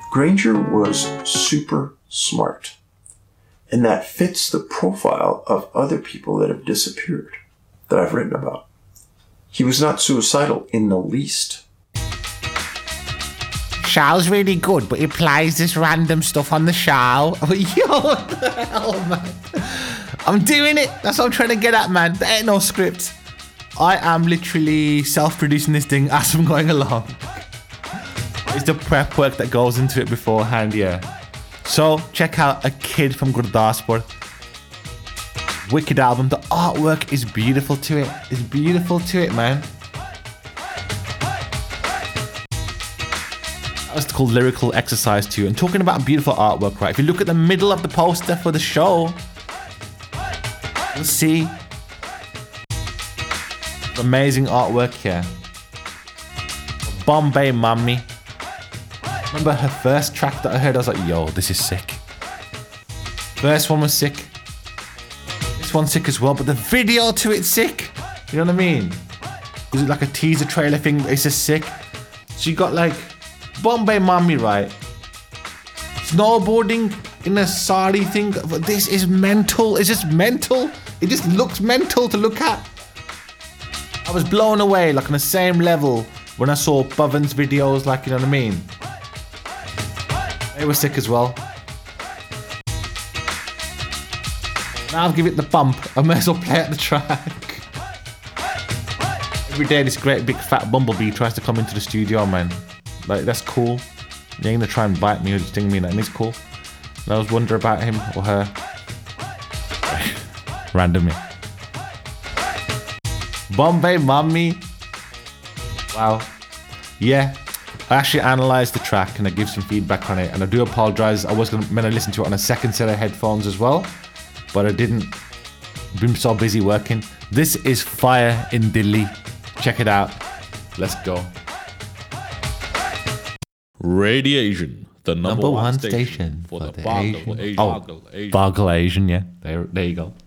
Granger was super smart. And that fits the profile of other people that have disappeared that I've written about. He was not suicidal in the least. Show's really good, but he plays this random stuff on the show. Yo, what the hell, man? I'm doing it. That's what I'm trying to get at, man. There ain't no script. I am literally self-producing this thing as I'm going along. It's the prep work that goes into it beforehand, yeah. So, check out A Kid from Gurdaspur. Wicked album. The artwork is beautiful to it. It's beautiful to it, man. That's called Lyrical Exercise 2. And talking about beautiful artwork, right? If you look at the middle of the poster for the show, you'll see amazing artwork here. Bombay Mummy. Remember her first track that I heard? I was like, yo, this is sick. First one was sick. This one's sick as well, but the video to it's sick. You know what I mean? Was it like a teaser trailer thing? It's just sick. So you got like Bombay Mummy, right? Snowboarding in a sari thing. This is mental. It's just mental. It just looks mental to look at. I was blown away, like on the same level when I saw Bhavan's videos, like, you know what I mean? They were sick as well. Now I'll give it the bump. I may as well play at the track. Every day this great big fat bumblebee tries to come into the studio, man. Like, that's cool. You ain't gonna try and bite me or sting me, and it's cool. And I was wondering about him or her. Randomly. Bombay Mummy. Wow. Yeah. I actually analysed the track and I give some feedback on it, and I do apologise. I was meant to listen to it on a second set of headphones as well, but I didn't. I've been so busy working. This is Fire in Delhi. Check it out. Let's go. Radiation, the number one station station for the Asian. Boggle Asian. Boggle Asian, yeah. There you go.